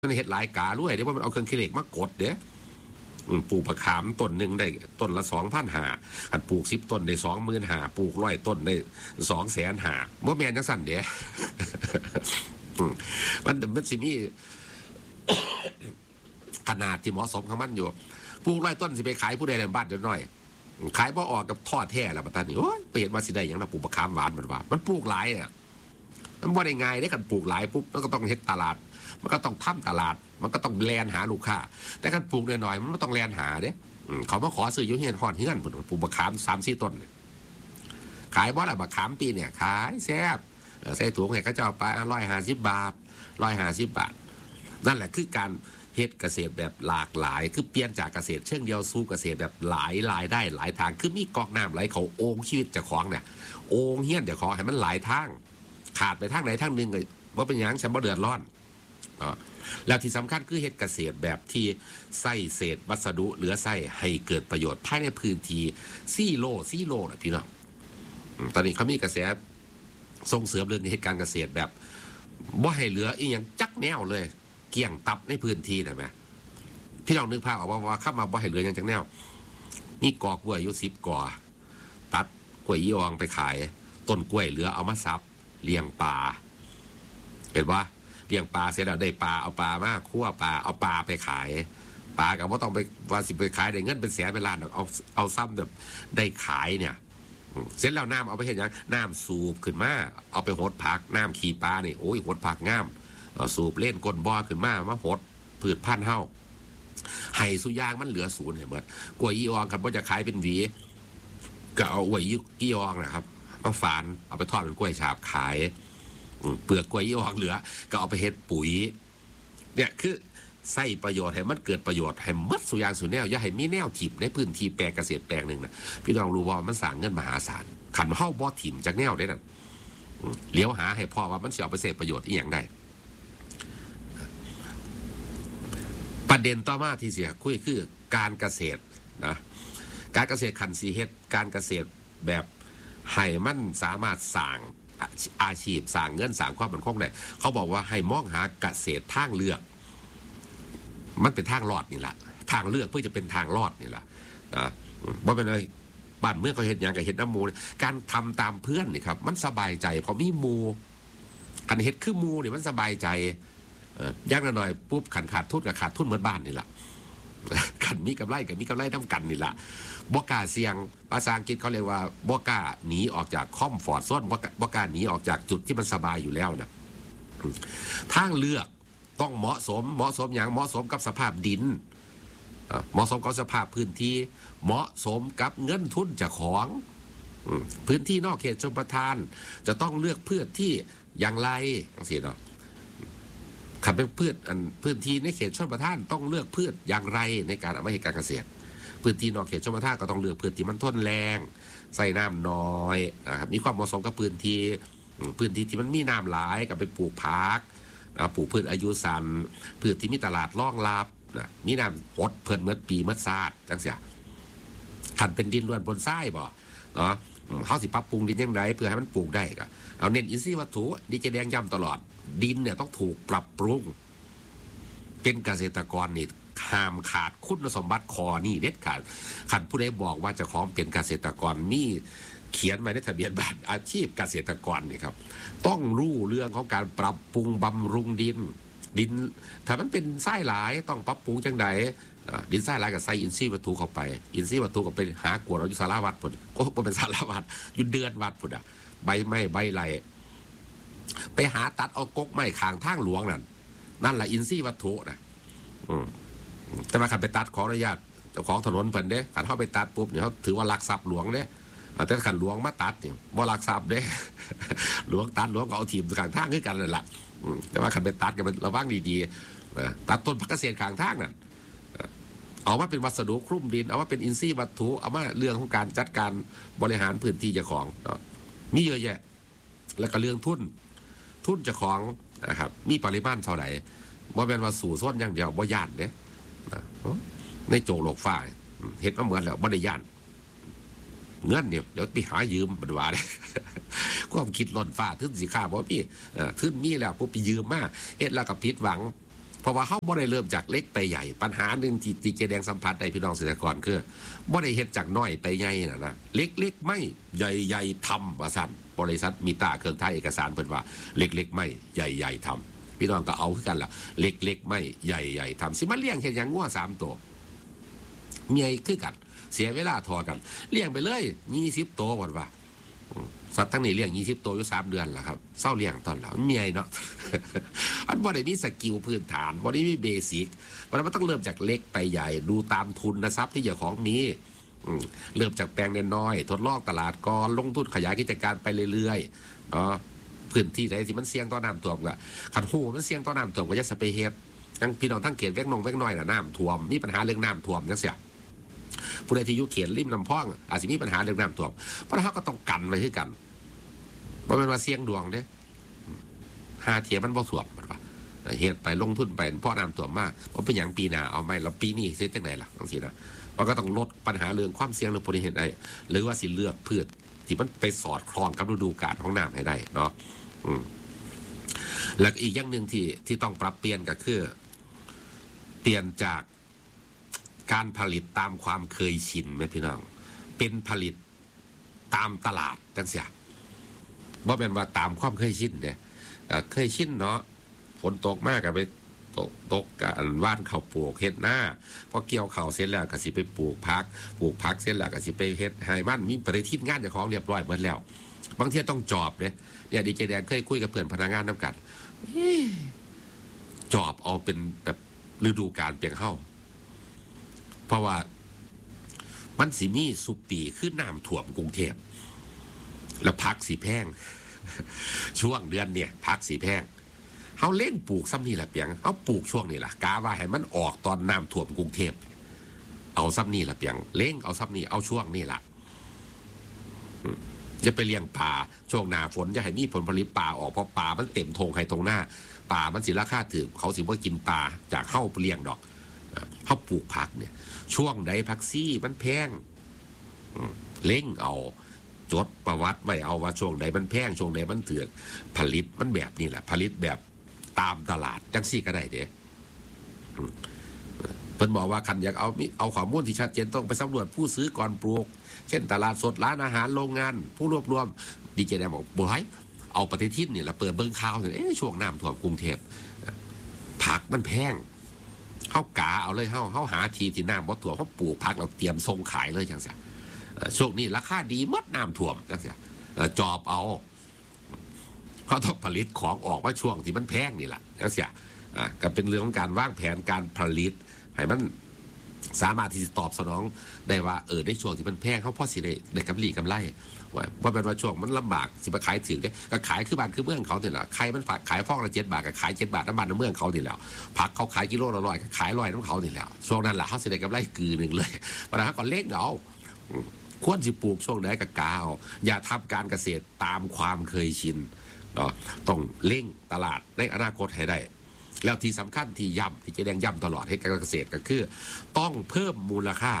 มันเห็ดหลายกาด้วยเดี๋ยวมันเอาเครื่องคิดเลขมากดเด้ปลูกมะขามต้นหนึ่งได้ต้นละ2,500อันปลูก10 ต้นได้25,000ปลูก100 ต้นได้250,000บ่แม่นจังสั่นเด้มันสิมีขนาดที่เหมาะสมของมันอยู่ปลูก100 ต้นสิไปขายผู้ใดในบ้านเดี๋ยวน้อยขายบ่ออกกับทอดแท้แล้วบัดนี้โอ้ยไปเห็นว่าสิได้หยังล่ะปลูกมะขามหวานมันว่ามันปลูกหลายอ่ะมันบ่ได้ง่ายได้กันปลูกหลายปุ๊บมันก็ต้องเฮ็ดตลาดมันก็ต้องทำตลาดมันก็ต้องแลนหาลูกค้าแต่การปลูกน้อยๆมันไม่ต้องแลนหาเด้เขามาขอซื้ออยู่เฮียนฮอดเฮือนปลูกมะขาม3-4 ต้นขายบ่ล่ะมะขามปีเนี่ยขายแซ่บใส่ถุงให้เขาเจ้าไป150 บาท150 บาทนั่นแหละคือการเฮ็ดเกษตรแบบหลากหลายคือเปลี่ยนจากเกษตรเชิงเดียวสู่เกษตรแบบหลายรายได้หลายทางคือมีก๊อกน้ำไหลเขาโอ่งชีวิตเจ้าของเนี่ยโอ่งเฮียนเจ้าของให้มันหลายทางขาดไปทางไหนทางหนึ่งเลยว่าเป็นอย่างฉันบ่เดือดร้อนแล้วที่สำคัญคือเฮ็ดเกษตรแบบที่ใส่เศษวัสดุเหลือใส่ให้เกิดประโยชน์ภายในพื้นที่ซี่โลนะพี่น้องตอนนี้เขามีกระแสส่งเสริมเรื่องเหตุการณ์เกษตรแบบบ่ให้เหลืออีหยังจักแนวเลยเกี่ยงตับในพื้นที่นะแม่พี่น้องนึกภาพออกว่าเข้ามาบ่ให้เหลืออย่างจักแนวนี่กอกล้วยอยู่10 กอตัดกล้วยยี่อองไปขายต้นกล้วยเหลือเอามาซับเลี้ยงปลาเห็นว่าเลี้ยงปลาเสร็จแล้วได้ปลาเอาปลามาคั่วปลาเอาปลาไปขายปลาก็บ่ต้องไปว่าสิไปขายได้เงินเป็นแสนเป็นล้านเอาซ้ำแบบได้ขายเนี่ยเสร็จแล้วน้ำเอาไปเห็นยังน้ำสูบขึ้นมาเอาไปหดผักน้ำขี้ปลานี่โอ้ยหดผักงามสูบเล่นก้นบ่อขึ้นมาหดพืชพันธุ์เฮาให้สุยางมันเหลือศูนย์เห็นไหมกล้วยยี่อองครับว่าจะขายเป็นหวีก็เอากล้วยยี่อองนะครับมาฝานเอาไปทอดเป็นกล้วยฉาบขายเปลือกกล้วยยี่อองเหลือก็เอาไปเฮ็ดปุ๋ยเนี่ยคือใส่ประโยชน์ให้มันเกิดประโยชน์ให้มัดสุยางสุแนวอย่าให้มีแนวถิ่มในพื้นที่แปลงเกษตรแปลงหนึ่งนะพี่น้องรู้ว่ามันสร้างเงินมหาศาลขันเฮ้าบ่ถิ่มจากแนวได้นั่นเลี้ยวหาให้พ่อว่ามันเสียไปเสพประโยชน์อีอย่างได้ประเด็นต่อมาที่เสียคุยคือการเกษตรนะการเกษตรขันสีเฮ็ดการเกษตรแบบให้มันสามารถสร้างอาชีพสร้างเงินสร้างความมั่นคงได้เขาบอกว่าให้มองหาเกษตรทางเลือกมันเป็นทางรอดนี่แหละทางเลือกเพื่อจะเป็นทางรอดนี่แหละว่าเป็นอะไรบ้านเมื่อเขาเห็นอย่างกับเห็นน้ำมูการทำตามเพื่อนนี่ครับมันสบายใจพอมีมูกันเห็ดคือมูเนี่ยมันสบายใจยากหน่อยปุ๊บขันขาดทุนกับขาดทุนเหมือนบ้านนี่แหละขันมีกำไรกับมีกำไรน้ำกันนี่แหละบอกล้าเสี่ยงภาษาอังกฤษเขาเรียกว่าบอกล้าหนีออกจากคอมฟอร์ตโซนบอกล้าหนีออกจากจุดที่มันสบายอยู่แล้วนะทางเลือกต้องเหมาะสมอย่างเหมาะสมกับสภาพดินเหมาะสมกับสภาพพื้นที่เหมาะสมกับเงินทุนเจ้าของพื้นที่นอกเขตชลประทานจะต้องเลือกพืชที่อย่างไรจังซี่เนาะขับเป็นพืชพื้นที่ในเขตชลประทานต้องเลือกพืชอย่างไรในการเอามาให้การเกษตรพื้นที่นอกเขตชลประทานก็ต้องเลือกพืชที่มันทนแรงใส่น้ำน้อยนะครับมีความเหมาะสมกับพื้นที่ที่มันมีน้ำหลายกับไปปลูกผักปลูกพืชอายุสั้นพืชที่มีตลาดรองรับมีน้ำหดเพิ่นเมื่อปีเมื่อซาดจังเสียขันเป็นดินล้วนบนทรายบ่เนาะเขาสิปรับปรุงดินยังไงเพื่อให้มันปลูกได้ก็เอาเน้นอินทรีย์วัตถุดีเจแดงย้ำตลอดดินเนี่ยต้องถูกปรับปรุงเป็นเกษตรกรนี่ห้ามขาดคุณสมบัติคอนี่เด็ดขาดขันผู้ใดบอกว่าจะของเป็นเกษตรกรนี่เขียนไว้ในทะเบียนบัตรอาชีพเกษตรกรนี่ครับต้องรู้เรื่องของการปรับปรุงบำรุงดินถ้ามันเป็นทรายหลายต้องปรับปรุงจังใดดินทรายหลายกับใส่อินทรีย์วัตถุเข้าไปอินทรีย์วัตถุก็ไปหากวดเราอยู่สารวัตรพุ่นก็เป็นสารวัตรอยู่เดือนวัดพุ่นใบไม้ใบไหลไปหาตัดเอากกไม้ข้างทางหลวงนั่นแหละอินทรีย์วัตถุนะแต่มาขันไปตัดขออนุญาตเจ้าของถนนเพิ่นเด้ขันเข้าไปตัดปุ๊บเนี่ยเขาถือว่าลักทรัพย์หลวงเด้แต่ขันหลวงมาตัดเนี่ยบ่ลักทรัพย์เด้หลวงตัดหลวงก็เอาทีมข้างทางขึ้นกันนั่นแหละแต่ว่าขันไปตัดกันระวังดีๆตัดต้นพักเกษตรข้างทางนั่นเอาว่าเป็นวัสดุคลุมดินเอาว่าเป็นอินทรีย์วัตถุเอาว่าเรื่องของการจัดการบริหารพื้นที่เจ้าของมีเยอะแยะแล้วก็เรื่องทุนเจ้าของนะครับมีปริมาณเท่าไหร่บ่เป็นว่าสู่ส้นอย่างเดียวบ่ย่านเด้ในโจโลกฟ้าเห็นมาเหมือนแล้วบ่ได้ย่านเงินเนี่ยเดี๋ยวไปหายืมบัดว่าเลยความคิดล้นฟ้าทึ่นสิค่าบ่พี่ทึ่นมีแล้วปุ๊บไปยืมมาเฮ็ดแล้วก็ผิดหวังเพราะว่าเขาบ่ได้เริ่มจากเล็กไปใหญ่ปัญหาหนึ่งที่ดีเจแดงสัมผัสได้พี่น้องเกษตรกรคือบ่ได้เฮ็ดจากน้อยไปใหญ่นะเล็กๆไม่ใหญ่ๆทำว่าสั่นบริษัทมีตาเครื่องถ่ายเอกสารเพิ่นว่าเล็กๆไม่ใหญ่ๆทำพี่น้องก็เอาคือกันล่ะเล็กๆไม่ใหญ่ๆทำสิมาเลี้ยงเฮ็ดหยังงัว3 ตัวเมียคือกันเสียเวลาทอกันเลี้ยงไปเลย20 ตัวบ่ว่าสัตว์ทั้งนี้เลี้ยง20 ตัวอยู่3 เดือนแหละครับเศร้าเลี้ยงตอนแล้วเมียเนาะ อันบ่ได้มีสกิลพื้นฐานบ่ได้มีเบสิกมันต้องเริ่มจากเล็กไปใหญ่ดูตามทุนทรัพย์ที่เจ้าของมีเริ่มจากแปลงน้อยๆทดลองตลาดก่อนลงทุนขยายกิจการไปเรื่อยๆเนาะพื้นที่ไหนที่มันเสี่ยงต่อน้ำท่วมก็คันหูมันเสี่ยงต่อน้ำท่วมก็จะสเปเฮ็ดทั้งพี่น้องทั้งเขตแวกน้อยน่ะน้ำท่วมมีปัญหาเรื่องน้ำท่วมจังซี่ผู้ใดที่อยู่เขตริมลำพองอาจจะมีปัญหาเรื่องน้ำท่วมเพราะเขาก็ต้องกันไว้คือกันบ่แม่นว่าเสี่ยงดวงเด้หาเทียมันบ่ท่วมมันว่าเฮ็ดไปลงทุนไปเพราะน้ำท่วมมากเพราะเป็นอย่างปีหน้าเอาไหมแล้วปีนี้เฮ็ดจังได๋ล่ะจังซี่นะมันก็ต้องลดปัญหาเรื่องความเสี่ยงเรื่องอุบัติเหตุได้หรือว่าสิเลือกพืชที่มันไปสอดคล้องกับฤดูกาลของน้ำให้ได้เนาะแล้วอีกอย่างหนึ่งที่ต้องปรับเปลี่ยนก็คือเปลี่ยนจากการผลิตตามความเคยชินไหมพี่น้องเป็นผลิตตามตลาดจังเสียบ่เป็นว่าตามความเคยชินเนี่ยเคยชินเนาะฝนตกมากกับไปตกกันว่านข้าวปลูกเฮ็ดหน้าพอเกี่ยวข้าวเสร็จแล้วก็สิไปปลูกผักเสร็จแล้วก็สิไปเฮ็ดให้มันมีปฏิทินงานเจ้าของเรียบร้อยหมดแล้วบางทีต้องจอบเนี่ยดีเจแดงเคยคุยกับเพื่อนพนักงานน้ำกันจอบเอาเป็นแบบฤดูกาลเปลี่ยนเข้าเพราะว่ามันสิมีสุปีขึ้นน้ำท่วมกรุงเทพแล้วพักสีแพงช่วงเดือนเนี่ยพักสีแพงเขาเล่นปลูกซ้ำนี่แหละเปียงเขาปลูกช่วงนี้แหละกาว่าให้มันออกตอนน้ำท่วมกรุงเทพเอาซ้ำนี่แหละเปียงเล่งเอาซ้ำนี่เอาช่วงนี่แหละจะไปเลี้ยงปลาช่วงหน้าฝนจะให้มีผลผลิตปลาออกเพราะปลามันเต็มทงให้ตรงหน้าปลามันสิราคาถึงเขาสิว่ากินปลาจากเข้าเลี้ยงดอกเขาปลูกผักเนี่ยช่วงใดผักซี่มันแพงเล่งเอาจดประวัติไว้เอาว่าช่วงใดมันแพงช่วงใดมันเถื่อนผลิตมันแบบนี้แหละผลิตแบบตามตลาดจังซี่ก็ได้เด้เพิ่นบอกว่าคันอยากเอาข้อมูลที่ชัดเจนต้องไปสำรวจผู้ซื้อก่อนปลูกเช่นตลาดสดร้านอาหารโรงงานผู้รวบรวมดีเจแดงบอกบ่ให้เอาปฏิทินนี่แหละเปิดเบิ่งข่าวช่วงน้ำท่วมกรุงเทพผักมันแพงเขากาเอาเลยเขาหาทีที่น้ำบ่ท่วมเขาปลูกผักเราเตรียมส่งขายเลยจังซี่ช่วงนี้ราคาดีมดน้ำท่วมจังซี่จอบเอาเขาต้องผลิตของออกว่าช่วงที่มันแพงนี่แหละจังซี่ก็เป็นเรื่องของการวางแผนการผลิตให้มันสามารถที่จะตอบสนองได้ว่าในช่วงที่มันแพงเขาพอสิได้กำไรว่าเป็นว่าช่วงมันลำบากสิมาขายถึงได้ก็ขายคือบ้านคือเมืองเขาเนี่ยแหละใครมันฝากขายฟองละ7 บาทก็ขาย7 บาทน้ำบ้านน้ำเมืองเขาเนี่ยแหละผักเขาขายกิโลละ100ก็ขาย100น้ำเขาเนี่ยแหละช่วงนั้นแหละเขาสิได้กำไรกือหนึ่งเลยปัญหาก่อนเล็กเอาควรสิปลูกช่วงไหนกับกาวอย่าทำการเกษตรตามความเคยชินต้องเร่งตลาดในอนาคตให้ได้แล้วที่สำคัญที่ย้ำที่จะแดงย้ำตลอดให้การเกษตรก็คือต้องเพิ่มมูลค่า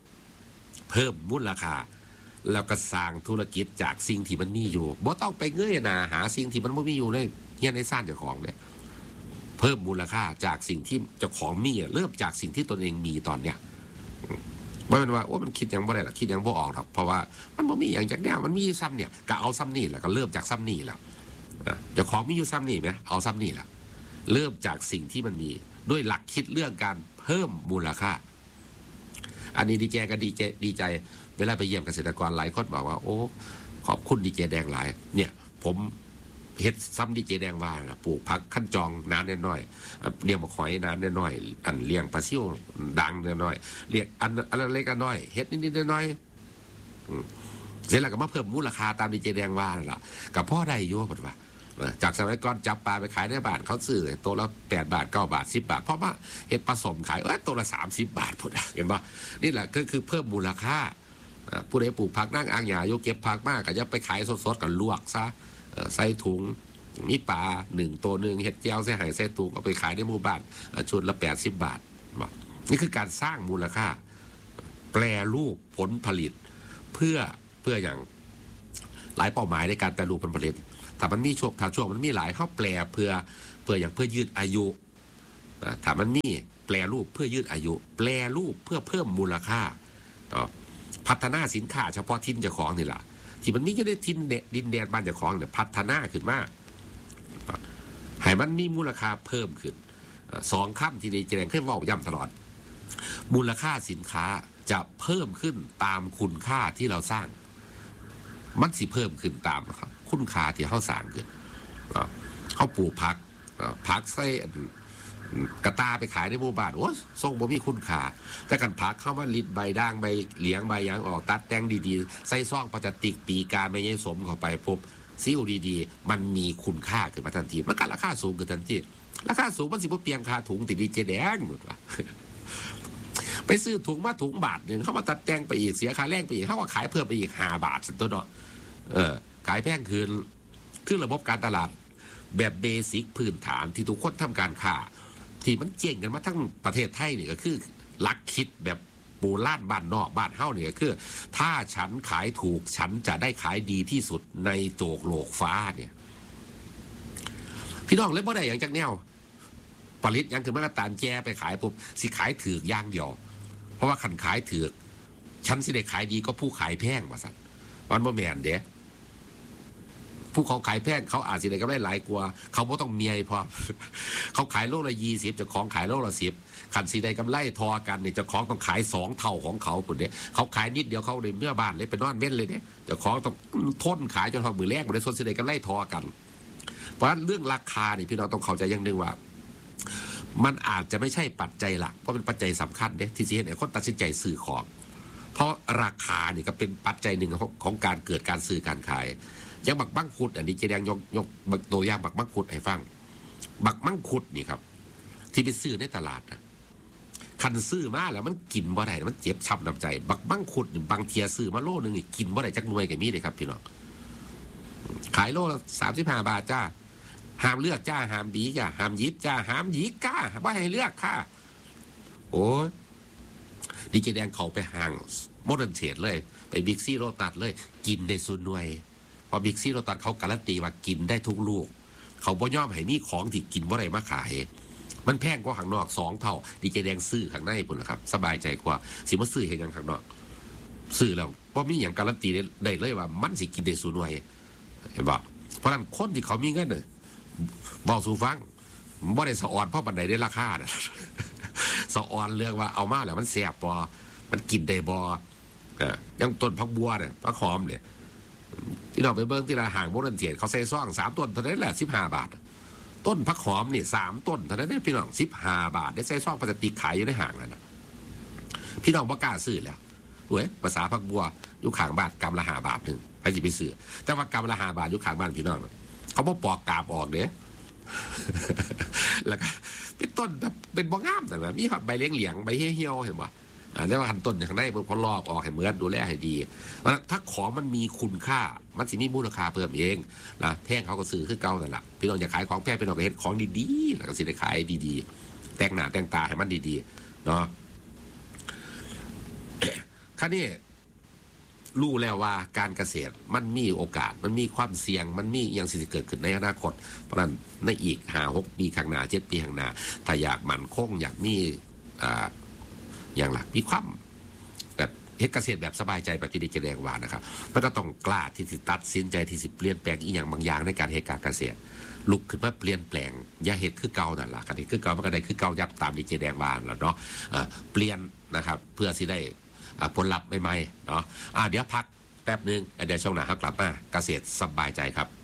แล้วก็สร้างธุรกิจจากสิ่งที่มันมีอยู่บ่ต้องไปเงยหน้าหาสิ่งที่มันไม่มีอยู่ในในซ่านเจ้าของเนี่ยเพิ่มมูลค่าจากสิ่งที่เจ้าของมีเริ่มจากสิ่งที่ตนเองมีตอนเนี้ยไม่เป็นว่ามันคิดยังบ่ได้หรอกคิดยังบ่ออกหรอกเพราะว่ามันบ่มีอย่างจากแนวมันมีซ้ำเนี่ยก็เอาซ้ำนี่แหละก็เริ่มจากซ้ำนี่แล้วเจ้าของมีอยู่ซ้ำนี่ไหมเอาซ้ำนี่แหละเริ่มจากสิ่งที่มันมีด้วยหลักคิดเรื่องการเพิ่มมูลค่าอันนี้ดีเจก็ดีใจเวลาไปเยี่ยมเกษตรกรหลายคนบอกว่าโอ้ขอบคุณดีเจแดงหลายเนี่ยผมเฮ็ดซ้ำดีเจแดงว่าปลูกผักขั้นจองน้ำน้อยเลี้ยงมะขอยน้ำน้อยอันเลี้ยงปลาซิ่วดังน้อยเลี้ยงอันเล็กน้อยเฮ็ดนิดน้อยเสร็จแล้วก็มาเพิ่มมูลค่าตามดีเจแดงว่าล่ะกับพ่อได้อยู่หมดว่าจากสมัยก่อนจับปลาไปขายในบ้านเขาซื้อตัวละ8 บาท9 บาท10 บาทเพราะว่าเห็ดผสมขายตัวละ30 บาทพุ่นเห็นป่ะนี่แหละก็คือเพิ่มมูลค่าผู้ใดปลูกผักนั่งอ่างหญ้าโยเก็บผักมากก็จะไปขายสดๆกันลวกซะใส่ถุงมีปลา1 ตัวเห็ดเจียวใส่หายใส่ถุงเอาไปขายในหมู่บ้านชุดละ80 บาทนี่คือการสร้างมูลค่าแปรรูปผลผลิตเพื่ออย่างหลายเป้าหมายในการแปรรูปผลผลิตแต่มันมีช่วงมันมีหลายเข้าแปลเพื่อยืดอายุถามมันมีแปรรูปเพื่อยืดอายุ แปรรูปเพื่อเพิ่มมูลค่าพัฒนาสินค้าเฉพาะถิ่นเจ้าของนี่แหละที่มันมีอยู่ในถิ่นดินแดนบ้านเจ้าของเนี่ยพัฒนาขึ้นมาให้มันมีมูลค่าเพิ่มขึ้นสองคำที่ดีเจริญขึ้นว่าย้ำตลอดมูลค่าสินค้าจะเพิ่มขึ้นตามคุณค่าที่เราสร้างมันสิเพิ่มขึ้นตามครับคุณค่าที่เขาสร้างขึ้นเขาปลูกผักใส่กระตาไปขายในหมู่บ้านโอ้ส่งบ่มีคุณค่าแต่กันผักเข้ามาลิดใบด่างใบเหลียงใบยางออกตัดแต่งดีๆใส่ซองพลาสติกปีกาไม่ใช่สมเข้าไปปุ๊บซิ่วดีๆมันมีคุณค่าขึ้นมาทันทีมันก็ราคาสูงขึ้นทันทีราคาสูงมันสิบ่เพียงค่าถุงติดดีเจแดงหมดว่ะไปซื้อถุงมาถุงบาทหนึ่งเขามาตัดแต่งไปอีกเสียค่าแรงไปอีกเขาก็ขายเพิ่มไปอีก5 บาทสุดตัวเนาะขายแพงคือระบบการตลาดแบบเบสิกพื้นฐานที่ทุกคนทำการค้าที่มันเจ๊งกันมาทั้งประเทศไทยนี่ก็คือลักคิดแบบโบราณบ้านนอกบ้านเฮ้าเนี่ยคือถ้าฉันขายถูกฉันจะได้ขายดีที่สุดในโจกโลกฟ้าเนี่ยพี่น้องเล่นบ่ได้อย่างจากแนวผลิตยังคือมาตรฐานแจ้ไปขายปุ๊บสิขายถือย่างเดียวเพราะว่าขันขายถือฉันสิได้ขายดีก็ผู้ขายแพงว่าสัตว์มันบ่แม่นเด้ผู้เขาขายแพงเขาอาจสิได้กำไรหลายกว่าเขาบ่ต้องเมียพอเขาขายโลละ20จะของขายโลละ10ขันสิได้กำไรทอกันเนี่ยจะของต้องขาย2 เท่าของเขาปุ่นเด้เขาขายนิดเดียวเขาเลยเมื่อบ้านเลยไปนอนเว้นเลยเนี่ยจะของต้องทนขายจนเขามือแรกบ่ได้ส่วนสิได้กำไรทอกันเพราะฉะนั้นเรื่องราคานี่พี่น้องต้องเข้าใจอย่างนึงว่ามันอาจจะไม่ใช่ปัจจัยหลักเพราะเป็นปัจจัยสำคัญเนี่ยที่จะเห็นคนตัดสินใจซื้อของเพราะราคานี่ก็เป็นปัจจัยหนึ่งของการเกิดการซื้อการขายอย่างบักมังคุดอันนี้เจแดงยกตัวอย่างบักมังคุดให้ฟังบักมังคุดนี่ครับที่ไปซื้อในตลาดนะคันซื้อมาแล้วมันกินบ่ได้มันเจ็บช้ำน้ำใจบักมังคุดบางเทียซื้อมาโลนึงนี่กินบ่ได้จักหน่วยกับมีเลยครับพี่น้องขายโลละ35 บาทจ้าห้ามเลือกจ้าห้ามดีจ้าห้ามยิบจ้าห้ามหยิกก้าว่าให้เลือกค่ะโอ้ดีเจแดงเขาไปห่างโมเดิร์นเทรดเลยไปบิ๊กซี่โรตัสเลยกินได้ส่วนหน่วยพอบิ๊กซี่โรตัสเขาการันตีว่ากินได้ทุกลูกเขาบ่ยอมให้มีของที่กินบ่ได้มาขายมันแพงกว่าข้างนอก2 เท่าดีเจแดงซื้อข้างในพุ่นล่ะครับสบายใจกว่าสิมาซื้อเห็นอย่างข้างนอกซื้อแล้วบ่มีอย่างการันตีได้เลยว่ามันสิกินได้ส่วนหน่วยเห็นบ่เพราะนั้นคนที่เขามีเงินเนี่ยบอกสู่ฟังบ่ได้สะออนเพราะปันใดได้ราคาสะออนเรื่องว่าเอามาแล้วมันแสบบ่มันกินได้บ่ยังต้นผักบัวเนี่ยผักหอมเนี่ยที่เราไปเบิ้งที่ร้านห่างโบราณเทียนเขาใส่ซอง3 ต้นเท่านั้นแหละ15 บาทต้นผักหอมนี่3 ต้นเท่านั้นเนี่ยพี่น้อง15 บาทได้ใส่ซองพลาสติกขายอยู่ในห้างแล้วนะพี่น้องบ่กล้าซื้อแล้วเว้ยภาษาผักบัวอยู่ข้างบ้านกำละ5 บาทนึงใครสิไปซื้อแต่ว่ากำละ5 บาทอยู่ข้างบ้านพี่น้องเขาบ่ปอกกาบออกเด้แล้วก็เป็นต้นแบบเป็นบ่งามแต่แบบมีใบเลี้ยงเหลียงใบเหี่ยวเห็นป่ะแล้วหันต้นอย่างไรพอลอกออกให้เหมือนดูแลให้ดีถ้าของมันมีคุณค่ามันสิมีมูลค่าเพิ่มเองนะแพงเขาก็ซื้อขึ้นเก่าแต่ละพี่น้องอยากขายของแพงพี่น้องก็เห็นของดีๆแล้วก็สิได้ขายดีๆแต่งหน้าแต่งตาให้มันดีๆเนาะคราวนี้รู้แล้วว่าการเกษตรมันมีโอกาสมันมีความเสี่ยงมันมีอย่างสิ่งที่เกิดขึ้นในอนาคตเพราะนั้นในอีก5-6 ปีข้างหน้า7 ปีข้างหน้าถ้าอยากมั่นคงอยากมีอย่างหลักมีความแบบเฮ็ดเกษตรแบบสบายใจแบบที่ได้แสดงว่านะครับมันก็ต้องกล้าที่จะตัดสินใจที่จะเปลี่ยนแปลงอีกอย่างบางอย่างในการเฮ็ดการเกษตรลุกขึ้นมาเปลี่ยนแปลงอย่าเฮ็ดคือเก่านั่นล่ะกันนี่คือเก่ามันก็ได้คือเก่ายับตามที่แสดงว่าแล้วเนาะเปลี่ยนนะครับเพื่อสิได้ผลลัพธ์ใหม่ๆเนาะเดี๋ยวพักแป๊บนึงเดี๋ยวช่วงหน้าครับกลับมาเกษตรสบายใจครับ